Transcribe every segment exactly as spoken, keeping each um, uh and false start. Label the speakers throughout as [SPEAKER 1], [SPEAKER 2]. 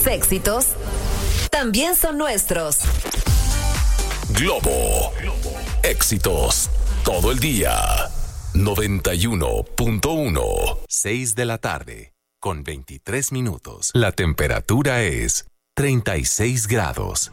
[SPEAKER 1] tus éxitos también son nuestros.
[SPEAKER 2] Globo. Éxitos todo el día. noventa y uno punto uno. seis de la tarde, con veintitrés minutos. La temperatura es treinta y seis grados.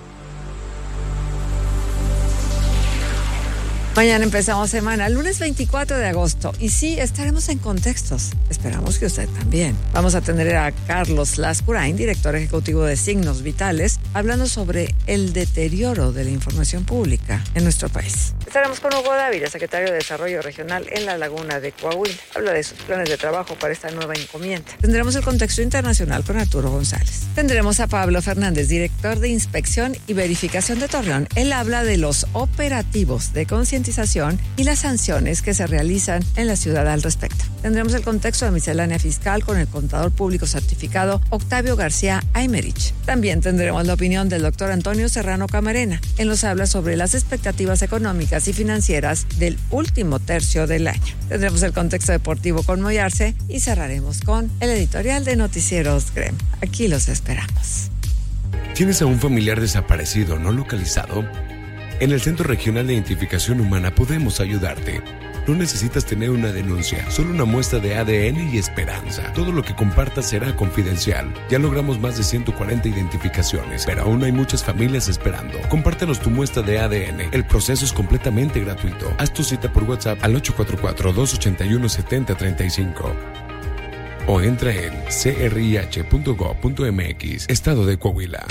[SPEAKER 3] Mañana empezamos semana, lunes veinticuatro de agosto. Y sí, estaremos en contextos. Esperamos que usted también. Vamos a tener a Carlos Lascurain, director ejecutivo de Signos Vitales, hablando sobre el deterioro de la información pública en nuestro país. Estaremos con Hugo Dávila, secretario de Desarrollo Regional en la Laguna de Coahuila. Habla de sus planes de trabajo para esta nueva encomienda. Tendremos el contexto internacional con Arturo González. Tendremos a Pablo Fernández, director de Inspección y Verificación de Torreón. Él habla de los operativos de concientización y las sanciones que se realizan en la ciudad al respecto. Tendremos el contexto de miscelánea fiscal con el contador público certificado Octavio García Aymerich. También tendremos la opinión del doctor Antonio Serrano Camarena. Él nos habla sobre las expectativas económicas y financieras del último tercio del año. Tendremos el contexto deportivo con Moyarse y cerraremos con el editorial de Noticieros G R E M. Aquí los esperamos.
[SPEAKER 4] ¿Tienes a un familiar desaparecido no localizado? En el Centro Regional de Identificación Humana podemos ayudarte. No necesitas tener una denuncia, solo una muestra de A D N y esperanza. Todo lo que compartas será confidencial. Ya logramos más de ciento cuarenta identificaciones, pero aún hay muchas familias esperando. Compártenos tu muestra de A D N. El proceso es completamente gratuito. Haz tu cita por WhatsApp al ocho cuatro cuatro, dos ocho uno, siete cero tres cinco o entra en c r i h punto gov punto m x, Estado de Coahuila.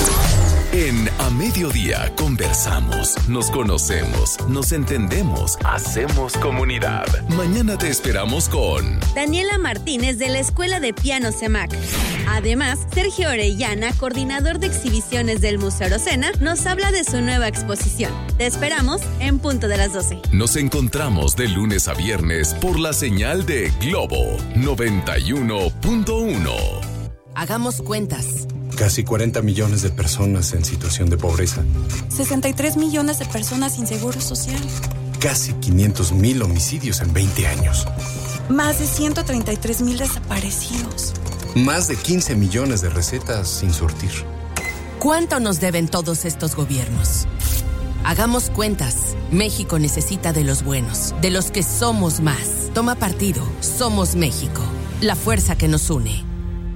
[SPEAKER 2] En A Mediodía conversamos, nos conocemos, nos entendemos, hacemos comunidad. Mañana te esperamos con
[SPEAKER 5] Daniela Martínez de la Escuela de Piano CEMAC. Además, Sergio Orellana, coordinador de exhibiciones del Museo Arocena, nos habla de su nueva exposición. Te esperamos en punto de las doce.
[SPEAKER 2] Nos encontramos de lunes a viernes por la señal de Globo noventa y uno punto uno.
[SPEAKER 6] Hagamos cuentas.
[SPEAKER 7] Casi cuarenta millones de personas en situación de pobreza.
[SPEAKER 8] sesenta y tres millones de personas sin seguro social.
[SPEAKER 7] Casi quinientos mil homicidios en veinte años.
[SPEAKER 8] Más de ciento treinta y tres mil desaparecidos.
[SPEAKER 7] Más de quince millones de recetas sin surtir.
[SPEAKER 6] ¿Cuánto nos deben todos estos gobiernos? Hagamos cuentas. México necesita de los buenos, de los que somos más. Toma partido. Somos México. La fuerza que nos une.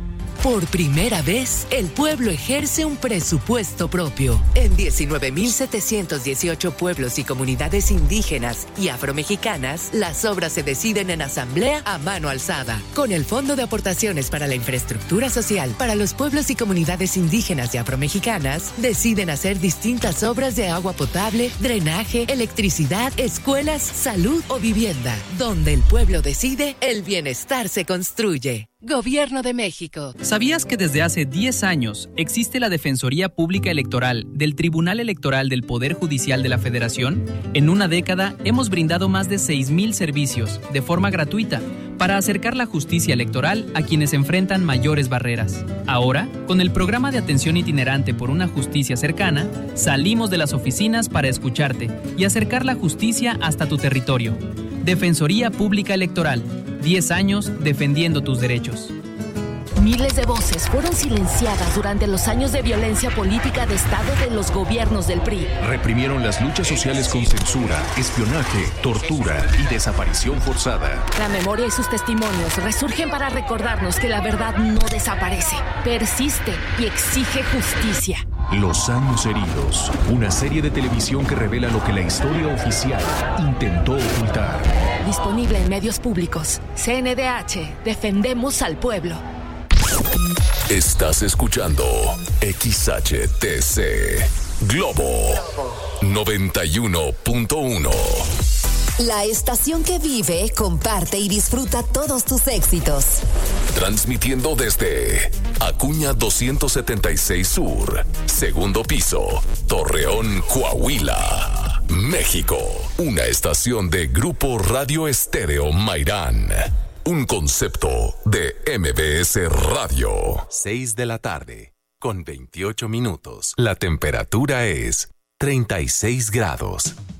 [SPEAKER 9] Por primera vez, el pueblo ejerce un presupuesto propio. En diecinueve mil setecientos dieciocho pueblos y comunidades indígenas y afromexicanas, las obras se deciden en asamblea a mano alzada. Con el Fondo de Aportaciones para la Infraestructura Social para los pueblos y comunidades indígenas y afromexicanas, deciden hacer distintas obras de agua potable, drenaje, electricidad, escuelas, salud o vivienda. Donde el pueblo decide, el bienestar se construye. Gobierno de México.
[SPEAKER 10] ¿Sabías que desde hace diez años existe la Defensoría Pública Electoral del Tribunal Electoral del Poder Judicial de la Federación? En una década hemos brindado más de seis mil servicios de forma gratuita para acercar la justicia electoral a quienes enfrentan mayores barreras. Ahora, con el programa de atención itinerante por una justicia cercana, salimos de las oficinas para escucharte y acercar la justicia hasta tu territorio. Defensoría Pública Electoral. diez años defendiendo tus derechos.
[SPEAKER 11] Miles de voces fueron silenciadas durante los años de violencia política de Estado de los gobiernos del P R I.
[SPEAKER 12] Reprimieron las luchas sociales con censura, espionaje, tortura y desaparición forzada.
[SPEAKER 11] La memoria y sus testimonios resurgen para recordarnos que la verdad no desaparece, persiste y exige justicia.
[SPEAKER 12] Los años heridos, una serie de televisión que revela lo que la historia oficial intentó ocultar.
[SPEAKER 11] Disponible en medios públicos. C N D H, defendemos al pueblo.
[SPEAKER 2] Estás escuchando X H T C Globo noventa y uno punto uno.
[SPEAKER 1] La estación que vive, comparte y disfruta todos tus éxitos.
[SPEAKER 2] Transmitiendo desde Acuña doscientos setenta y seis Sur, segundo piso, Torreón, Coahuila, México. Una estación de Grupo Radio Estéreo Mairán. Un concepto de M B S Radio.
[SPEAKER 13] seis de la tarde, con veintiocho minutos. La temperatura es treinta y seis grados.